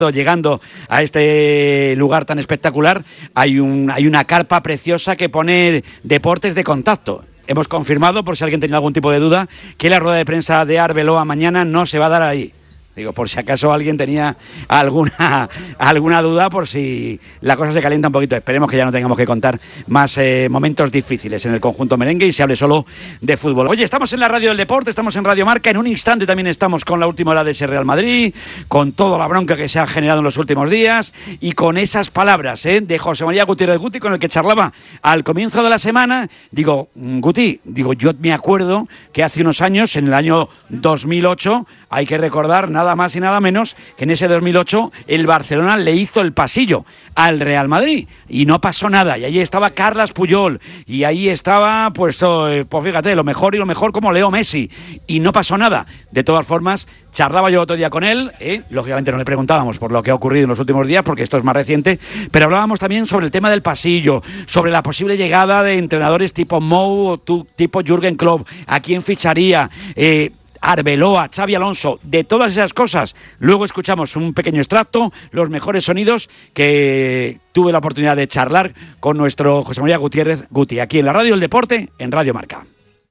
Llegando a este lugar tan espectacular, hay una carpa preciosa que pone deportes de contacto. Hemos confirmado, por si alguien tenía algún tipo de duda, que la rueda de prensa de Arbeloa mañana no se va a dar ahí. Digo, por si acaso alguien tenía alguna duda, por si la cosa se calienta un poquito. Esperemos que ya no tengamos que contar más momentos difíciles en el conjunto merengue y se hable solo de fútbol. Oye, estamos en la radio del deporte, estamos en Radio Marca. En un instante también estamos con la última hora de ese Real Madrid, con toda la bronca que se ha generado en los últimos días y con esas palabras de José María Gutiérrez Guti, con el que charlaba al comienzo de la semana. Digo, Guti, yo me acuerdo que hace unos años, en el año 2008, hay que recordar nada más y nada menos que en ese 2008 el Barcelona le hizo el pasillo al Real Madrid y no pasó nada, y ahí estaba Carles Puyol y ahí estaba pues fíjate, lo mejor como Leo Messi, y no pasó nada. De todas formas, charlaba yo otro día con él, lógicamente no le preguntábamos por lo que ha ocurrido en los últimos días porque esto es más reciente, pero hablábamos también sobre el tema del pasillo, sobre la posible llegada de entrenadores tipo Mou o tipo Jürgen Klopp, a quién ficharía, Arbeloa, Xabi Alonso, de todas esas cosas. Luego escuchamos un pequeño extracto, los mejores sonidos que tuve la oportunidad de charlar con nuestro José María Gutiérrez Guti, aquí en la Radio del Deporte, en Radio Marca.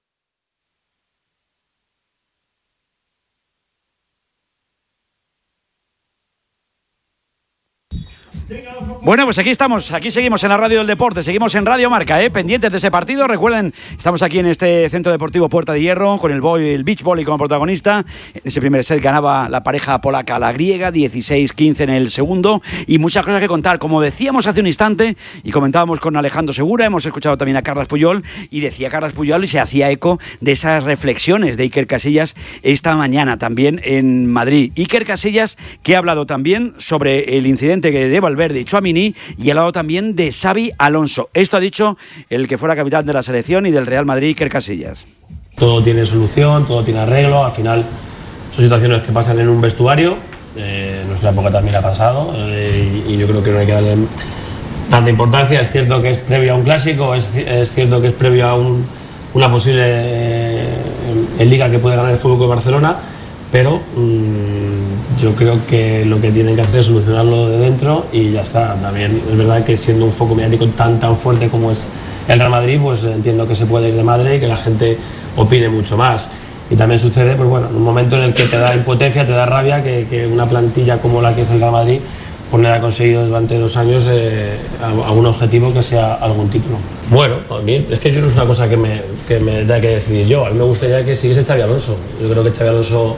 Bueno, pues aquí seguimos en la Radio del Deporte, seguimos en Radio Marca, pendientes de ese partido. Recuerden, estamos aquí en este Centro Deportivo Puerta de Hierro con el beach volley como protagonista. En ese primer set ganaba la pareja polaca a la griega, 16-15 en el segundo, y muchas cosas que contar. Como decíamos hace un instante y comentábamos con Alejandro Segura, hemos escuchado también a Carles Puyol, y decía Carles Puyol y se hacía eco de esas reflexiones de Iker Casillas esta mañana también en Madrid. Iker Casillas, que ha hablado también sobre el incidente de Valverde y Tchouaméni, y ha hablado también de Xabi Alonso. Esto ha dicho el que fuera capitán de la selección y del Real Madrid, Iker Casillas. Todo tiene solución, todo tiene arreglo. Al final son situaciones que pasan en un vestuario. En nuestra época también ha pasado, y yo creo que no hay que darle tanta importancia. Es cierto que es previo a un clásico, es cierto que es previo a una posible en Liga que puede ganar el Fútbol Club Barcelona, pero yo creo que lo que tienen que hacer es solucionarlo de dentro y ya está. También es verdad que siendo un foco mediático tan fuerte como es el Real Madrid, pues entiendo que se puede ir de madre y que la gente opine mucho más. Y también sucede, pues bueno, en un momento en el que te da impotencia, te da rabia que una plantilla como la que es el Real Madrid pues no haya conseguido durante 2 años algún objetivo que sea algún título. Bueno, a mí es que yo no es una cosa que me da que decidir yo. A mí me gustaría que siguiese Xabi Alonso. Yo creo que Xabi Alonso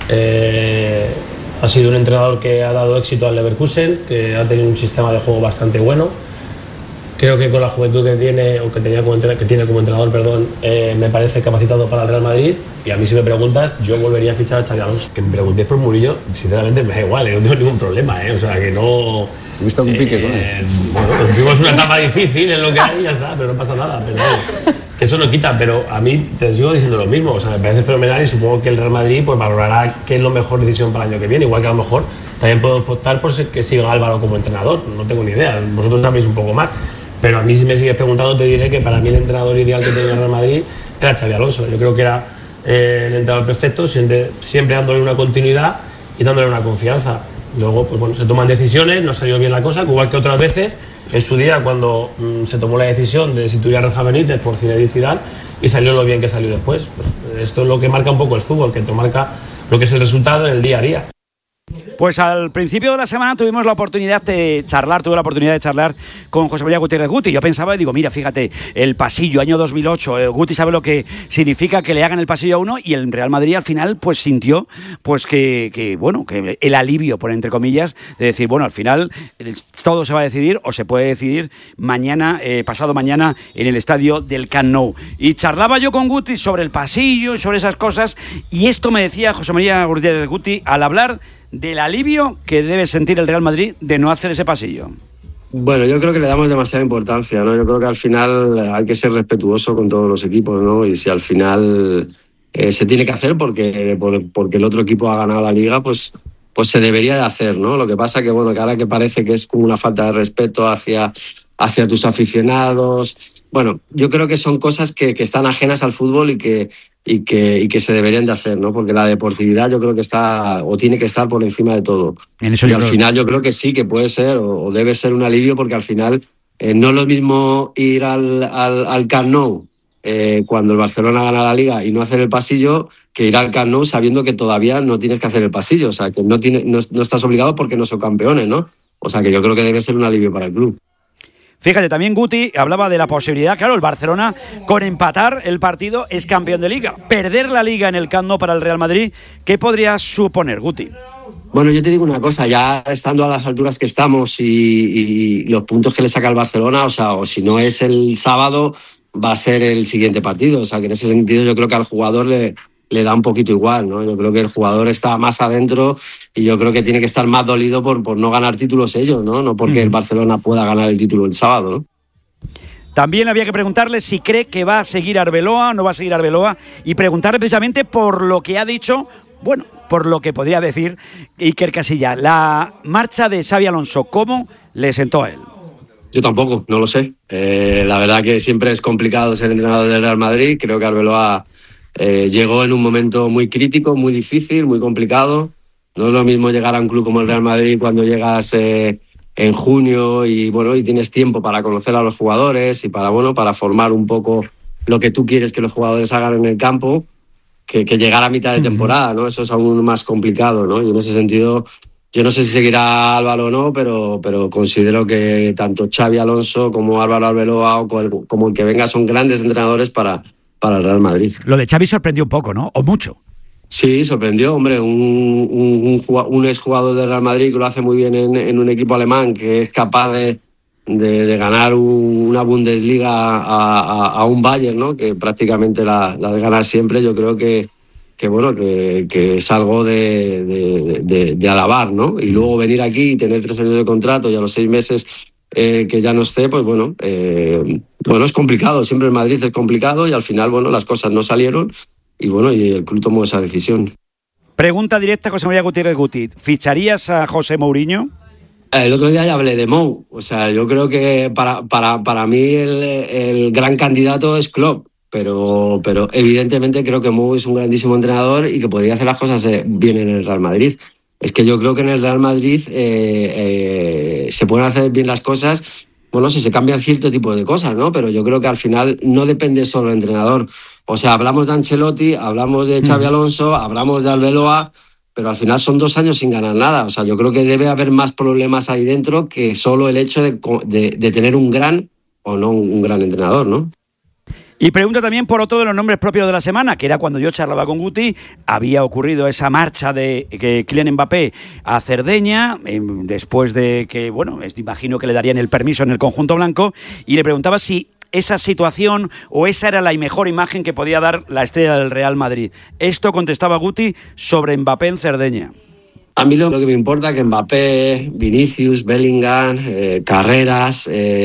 ha sido un entrenador que ha dado éxito al Leverkusen, que ha tenido un sistema de juego bastante bueno. Creo que con la juventud que tiene, o que tiene como entrenador, me parece capacitado para el Real Madrid. Y a mí, si me preguntas, yo volvería a fichar a Xabi Alonso. Que me preguntéis por Murillo, sinceramente me da igual, no tengo ningún problema, o sea que no. ¿Tuviste algún pique con él? Bueno, pues tuvimos una etapa difícil en lo que hay y ya está, pero no pasa nada. Pero que eso no quita, pero a mí te sigo diciendo lo mismo, o sea, me parece fenomenal y supongo que el Real Madrid pues valorará qué es la mejor decisión para el año que viene, igual que a lo mejor también puedo optar por que siga Álvaro como entrenador, no tengo ni idea, vosotros sabéis un poco más. Pero a mí, si me sigues preguntando, te diré que para mí el entrenador ideal que tenía el Real Madrid era Xabi Alonso. Yo creo que era el entrenador perfecto, siempre dándole una continuidad y dándole una confianza. Luego, pues bueno, se toman decisiones, no ha salido bien la cosa, igual que otras veces, en su día cuando se tomó la decisión de destituir a Rafa Benítez por Zinedine Zidane y salió lo bien que salió después. Pues esto es lo que marca un poco el fútbol, que te marca lo que es el resultado en el día a día. Pues al principio de la semana tuve la oportunidad de charlar con José María Gutiérrez Guti. Yo pensaba y digo, mira, fíjate, el pasillo, año 2008, Guti sabe lo que significa que le hagan el pasillo a uno, y el Real Madrid al final pues sintió pues que el alivio, por entre comillas, de decir, bueno, al final todo se va a decidir o se puede decidir mañana, pasado mañana, en el estadio del Camp Nou. Y charlaba yo con Guti sobre el pasillo y sobre esas cosas, y esto me decía José María Gutiérrez Guti al hablar del alivio que debe sentir el Real Madrid de no hacer ese pasillo. Bueno, yo creo que le damos demasiada importancia, ¿no? Yo creo que al final hay que ser respetuoso con todos los equipos, ¿no? Y si al final se tiene que hacer porque el otro equipo ha ganado la Liga, pues se debería de hacer, ¿no? Lo que pasa que, bueno, que ahora que parece que es como una falta de respeto hacia hacia tus aficionados. Bueno, yo creo que son cosas que están ajenas al fútbol y que se deberían de hacer, ¿no? Porque la deportividad yo creo que está o tiene que estar por encima de todo. Y al final yo creo que sí, que puede ser o debe ser un alivio, porque al final no es lo mismo ir al Camp Nou cuando el Barcelona gana la Liga y no hacer el pasillo, que ir al Camp Nou sabiendo que todavía no tienes que hacer el pasillo. O sea, que no estás obligado porque no son campeones, ¿no? O sea, que yo creo que debe ser un alivio para el club. Fíjate, también Guti hablaba de la posibilidad, claro, el Barcelona con empatar el partido es campeón de Liga. Perder la Liga en el Camp Nou para el Real Madrid, ¿qué podría suponer, Guti? Bueno, yo te digo una cosa, ya estando a las alturas que estamos y los puntos que le saca el Barcelona, o si no es el sábado, va a ser el siguiente partido. O sea, que en ese sentido yo creo que al jugador le da un poquito igual, ¿no? Yo creo que el jugador está más adentro y yo creo que tiene que estar más dolido por no ganar títulos ellos, ¿no? No porque el Barcelona pueda ganar el título el sábado, ¿no? También había que preguntarle si cree que va a seguir Arbeloa o no va a seguir Arbeloa, y preguntarle precisamente por lo que ha dicho, bueno, por lo que podría decir Iker Casillas. La marcha de Xabi Alonso, ¿cómo le sentó a él? Yo tampoco, no lo sé. La verdad que siempre es complicado ser entrenador del Real Madrid. Creo que Arbeloa llegó en un momento muy crítico, muy difícil, muy complicado. No es lo mismo llegar a un club como el Real Madrid cuando llegas en junio y tienes tiempo para conocer a los jugadores y para formar un poco lo que tú quieres que los jugadores hagan en el campo, que llegar a mitad de temporada, ¿no? Eso es aún más complicado, ¿no? Y en ese sentido, yo no sé si seguirá Álvaro o no, pero considero que tanto Xabi Alonso como Álvaro Arbeloa o como el que venga son grandes entrenadores para el Real Madrid. Lo de Xavi sorprendió un poco, ¿no? O mucho. Sí, sorprendió, hombre, un exjugador del Real Madrid que lo hace muy bien en un equipo alemán, que es capaz de ganar una Bundesliga a un Bayern, ¿no? Que prácticamente la de ganar siempre. Yo creo que es algo de alabar, ¿no? Y luego venir aquí y tener 3 años de contrato y a los 6 meses que ya no esté, pues es complicado. Siempre en Madrid es complicado y al final, las cosas no salieron y el club tomó esa decisión. Pregunta directa a José María Gutiérrez Guti. ¿Ficharías a José Mourinho? El otro día ya hablé de Mou. O sea, yo creo que para mí el gran candidato es Klopp. Pero evidentemente creo que Mou es un grandísimo entrenador y que podría hacer las cosas bien en el Real Madrid. Es que yo creo que en el Real Madrid se pueden hacer bien las cosas, si se cambian cierto tipo de cosas, ¿no? Pero yo creo que al final no depende solo del entrenador. O sea, hablamos de Ancelotti, hablamos de Xabi Alonso, hablamos de Arbeloa, pero al final son 2 años sin ganar nada. O sea, yo creo que debe haber más problemas ahí dentro que solo el hecho de tener un gran o no un gran entrenador, ¿no? Y pregunta también por otro de los nombres propios de la semana, que era cuando yo charlaba con Guti, había ocurrido esa marcha de Kylian Mbappé a Cerdeña, después de que, imagino que le darían el permiso en el conjunto blanco, y le preguntaba si esa situación o esa era la mejor imagen que podía dar la estrella del Real Madrid. Esto contestaba Guti sobre Mbappé en Cerdeña. A mí lo que me importa es que Mbappé, Vinicius, Bellingham, Carreras,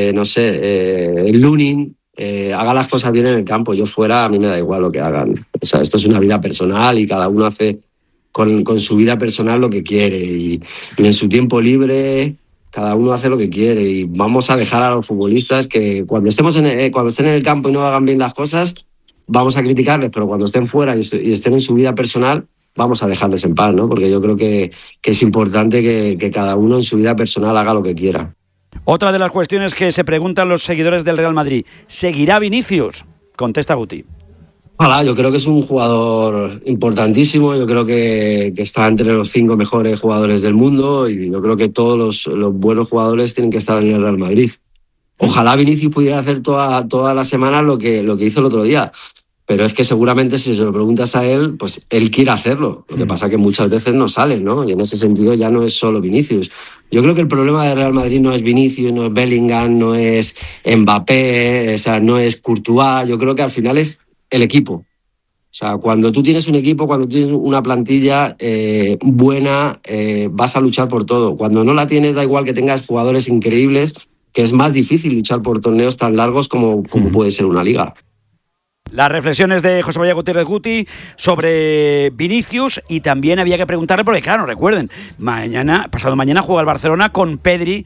Lunin, haga las cosas bien en el campo. Yo fuera, a mí me da igual lo que hagan. O sea, esto es una vida personal y cada uno hace con su vida personal lo que quiere y en su tiempo libre cada uno hace lo que quiere y vamos a dejar a los futbolistas que cuando estén en el campo y no hagan bien las cosas vamos a criticarles, pero cuando estén fuera y estén en su vida personal vamos a dejarles en paz, ¿no? Porque yo creo que es importante que cada uno en su vida personal haga lo que quiera. Otra de las cuestiones que se preguntan los seguidores del Real Madrid, ¿seguirá Vinicius? Contesta Guti. Ojalá, yo creo que es un jugador importantísimo, yo creo que está entre los 5 mejores jugadores del mundo y yo creo que todos los buenos jugadores tienen que estar en el Real Madrid. Ojalá Vinicius pudiera hacer toda la semana lo que hizo el otro día, pero es que seguramente si se lo preguntas a él, pues él quiere hacerlo. Lo que pasa es que muchas veces no sale, ¿no? Y en ese sentido ya no es solo Vinicius. Yo creo que el problema del Real Madrid no es Vinicius, no es Bellingham, no es Mbappé, no es Courtois. Yo creo que al final es el equipo. O sea, cuando tú tienes un equipo, cuando tú tienes una plantilla buena, vas a luchar por todo. Cuando no la tienes, da igual que tengas jugadores increíbles, que es más difícil luchar por torneos tan largos como puede ser una liga. Las reflexiones de José María Gutiérrez Guti sobre Vinicius, y también había que preguntarle, porque claro, recuerden, pasado mañana juega el Barcelona con Pedri,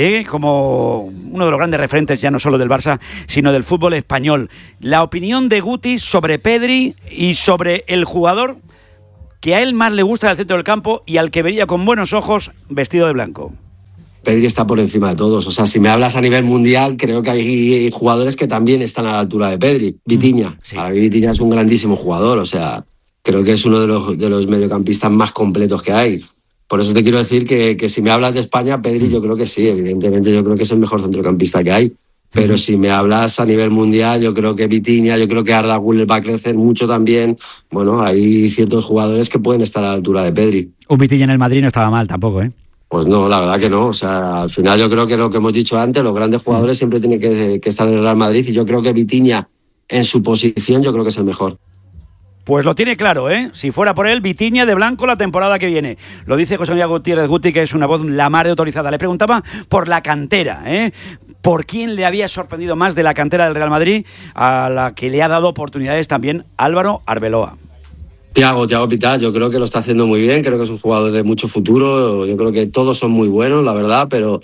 como uno de los grandes referentes ya no solo del Barça, sino del fútbol español. La opinión de Guti sobre Pedri y sobre el jugador que a él más le gusta del centro del campo y al que vería con buenos ojos vestido de blanco. Pedri está por encima de todos. O sea, si me hablas a nivel mundial, creo que hay jugadores que también están a la altura de Pedri. Vitinha. Sí. Para mí Vitinha es un grandísimo jugador. O sea, creo que es uno de los mediocampistas más completos que hay. Por eso te quiero decir que si me hablas de España, Pedri yo creo que sí. Evidentemente yo creo que es el mejor centrocampista que hay. Pero si me hablas a nivel mundial, yo creo que Vitinha, yo creo que Arda Güler va a crecer mucho también. Bueno, hay ciertos jugadores que pueden estar a la altura de Pedri. Un Vitinha en el Madrid no estaba mal tampoco, ¿eh? Pues no, la verdad que no. O sea, al final yo creo que lo que hemos dicho antes, los grandes jugadores siempre tienen que estar en el Real Madrid, y yo creo que Vitinha, en su posición, yo creo que es el mejor. Pues lo tiene claro, ¿eh? Si fuera por él, Vitinha de blanco la temporada que viene. Lo dice José María Gutiérrez Guti, que es una voz la mar de autorizada. Le preguntaba por la cantera, ¿eh? ¿Por quién le había sorprendido más de la cantera del Real Madrid, a la que le ha dado oportunidades también Álvaro Arbeloa? Thiago Pitaz, yo creo que lo está haciendo muy bien, creo que es un jugador de mucho futuro, yo creo que todos son muy buenos, la verdad, pero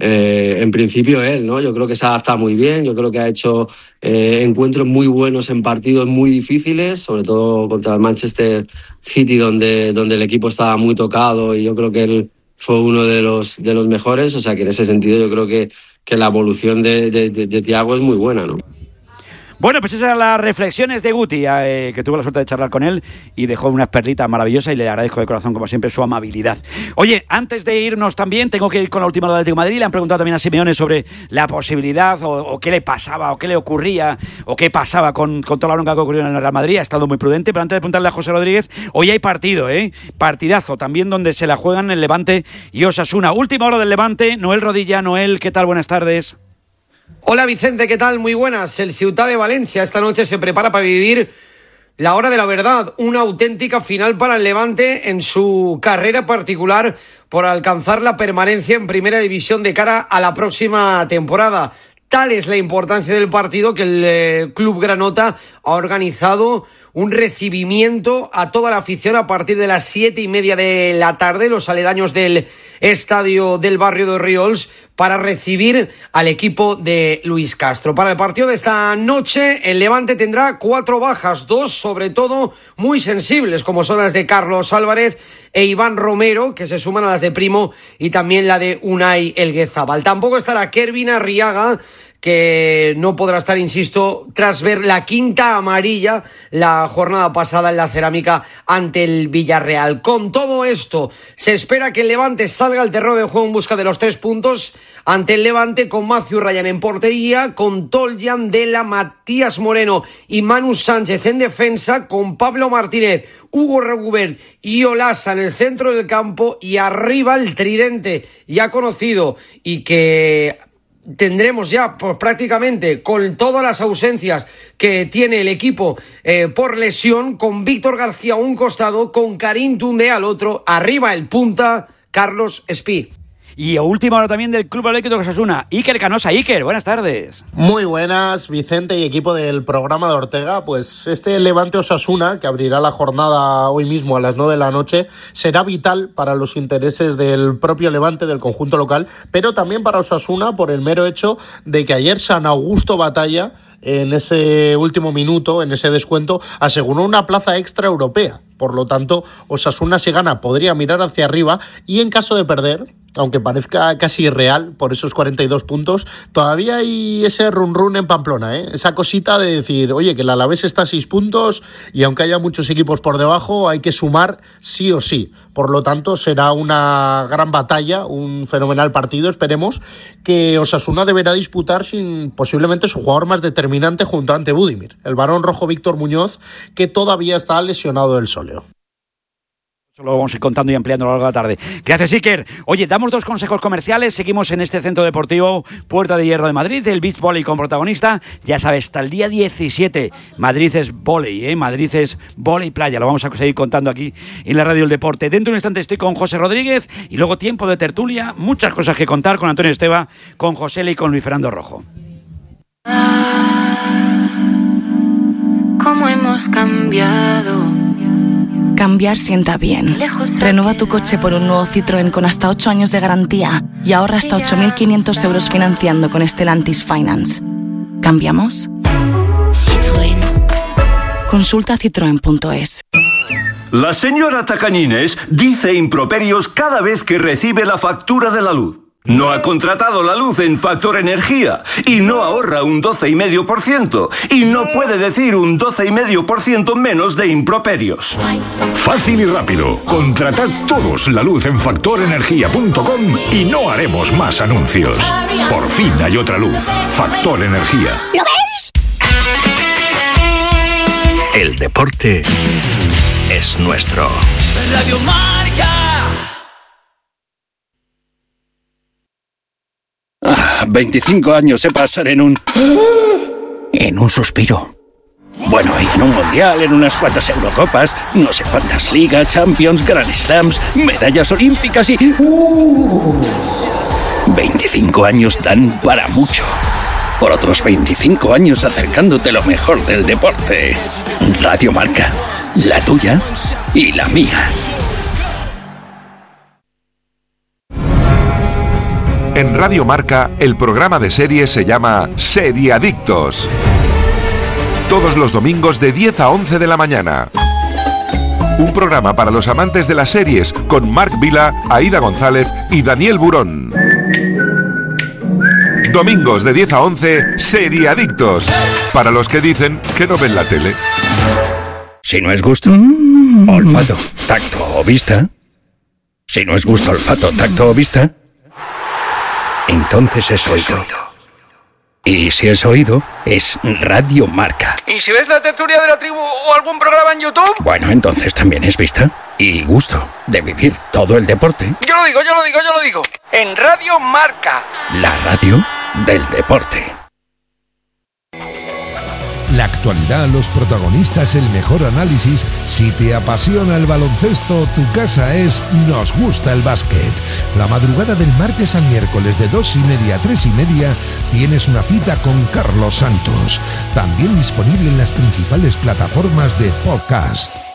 en principio él, ¿no? Yo creo que se ha adaptado muy bien, yo creo que ha hecho encuentros muy buenos en partidos muy difíciles, sobre todo contra el Manchester City, donde el equipo estaba muy tocado, y yo creo que él fue uno de los mejores. O sea que en ese sentido yo creo que la evolución de Thiago es muy buena, ¿no? Bueno, pues esas eran las reflexiones de Guti, que tuve la suerte de charlar con él y dejó unas perlitas maravillosas, y le agradezco de corazón, como siempre, su amabilidad. Oye, antes de irnos también, tengo que ir con la última hora del Atlético de Madrid. Le han preguntado también a Simeone sobre la posibilidad o qué le pasaba, o qué le ocurría, o qué pasaba con toda la bronca que ocurrió en el Real Madrid. Ha estado muy prudente, pero antes de preguntarle a José Rodríguez, hoy hay partido, partidazo también, donde se la juegan el Levante y Osasuna. Última hora del Levante, Noel Rodilla. Noel, ¿qué tal? Buenas tardes. Hola Vicente, ¿qué tal? Muy buenas. El Ciutat de Valencia esta noche se prepara para vivir la hora de la verdad, una auténtica final para el Levante en su carrera particular por alcanzar la permanencia en Primera División de cara a la próxima temporada. Tal es la importancia del partido que el Club Granota ha organizado un recibimiento a toda la afición a partir de las 7:30 de la tarde, los aledaños del estadio del barrio de Riols, para recibir al equipo de Luis Castro. Para el partido de esta noche, el Levante tendrá 4 bajas, 2 sobre todo muy sensibles, como son las de Carlos Álvarez e Iván Romero, que se suman a las de Primo, y también la de Unai Elguezabal. Tampoco estará Kervin Arriaga, que no podrá estar, insisto, tras ver la quinta amarilla la jornada pasada en la Cerámica ante el Villarreal. Con todo esto, se espera que el Levante salga al terreno de juego en busca de los 3 puntos ante el Levante, con Matthew Ryan en portería, con Toljan Dela, Matías Moreno y Manu Sánchez en defensa, con Pablo Martínez, Hugo Regubert y Olasa en el centro del campo, y arriba el tridente ya conocido y que tendremos ya pues, prácticamente con todas las ausencias que tiene el equipo por lesión, con Víctor García a un costado, con Karim Toundé al otro, arriba el punta Carlos Espí. Y a última hora también del Club Atlético de Osasuna, Iker Canosa. Iker, buenas tardes. Muy buenas, Vicente y equipo del programa de Ortega. Pues este Levante Osasuna, que abrirá la jornada hoy mismo a las 9 de la noche, será vital para los intereses del propio Levante, del conjunto local, pero también para Osasuna por el mero hecho de que ayer San Augusto Batalla, en ese último minuto, en ese descuento, aseguró una plaza extra europea. Por lo tanto, Osasuna, si gana, podría mirar hacia arriba, y en caso de perder, aunque parezca casi irreal por esos 42 puntos, todavía hay ese run en Pamplona, esa cosita de decir, oye, que el Alavés está a 6 puntos y aunque haya muchos equipos por debajo, hay que sumar sí o sí. Por lo tanto, será una gran batalla, un fenomenal partido, esperemos, que Osasuna deberá disputar sin posiblemente su jugador más determinante junto a Ante Budimir, el varón rojo Víctor Muñoz, que todavía está lesionado del sóleo. Eso lo vamos a ir contando y ampliando a lo largo de la tarde. Gracias, Iker. Oye, damos 2 consejos comerciales. Seguimos en este centro deportivo Puerta de Hierro de Madrid, el beach volley con protagonista. Ya sabes, hasta el día 17, Madrid es volley, Madrid es volley playa. Lo vamos a seguir contando aquí en la Radio del Deporte. Dentro de un instante estoy con José Rodríguez y luego tiempo de tertulia. Muchas cosas que contar con Antonio Esteba, con José y con Luis Fernando Rojo. cómo hemos cambiado. Cambiar sienta bien. Renueva tu coche por un nuevo Citroën con hasta 8 años de garantía y ahorra hasta 8.500 euros financiando con Stellantis Finance. ¿Cambiamos? Citroën. Consulta citroen.es. La señora Tacañines dice improperios cada vez que recibe la factura de la luz. No ha contratado la luz en Factor Energía y no ahorra un 12,5% y no puede decir un 12,5% menos de improperios. Fácil y rápido. Contratad todos la luz en factorenergia.com y no haremos más anuncios. Por fin hay otra luz. Factor Energía. ¿Lo veis? El deporte es nuestro. Radio Marca. 25 años se pasan en un suspiro. Bueno, y en un mundial, en unas cuantas Eurocopas, no sé cuántas ligas, Champions, Grand Slams, medallas olímpicas y... 25 años dan para mucho. Por otros 25 años acercándote lo mejor del deporte. Radio Marca, la tuya y la mía. En Radio Marca, el programa de series se llama Seriadictos. Todos los domingos de 10 a 11 de la mañana. Un programa para los amantes de las series con Marc Vila, Aida González y Daniel Burón. Domingos de 10 a 11, Seriadictos. Para los que dicen que no ven la tele. Si no es gusto, olfato, tacto o vista. Si no es gusto, olfato, tacto o vista, entonces es oído. Y si es oído, es Radio Marca. ¿Y si ves la tertulia de la tribu o algún programa en YouTube? Bueno, entonces también es vista y gusto de vivir todo el deporte. Yo lo digo. En Radio Marca. La radio del deporte. La actualidad, los protagonistas, el mejor análisis. Si te apasiona el baloncesto, tu casa es Nos Gusta el Básquet. La madrugada del martes al miércoles de 2:30 a 3:30 tienes una cita con Carlos Santos. También disponible en las principales plataformas de podcast.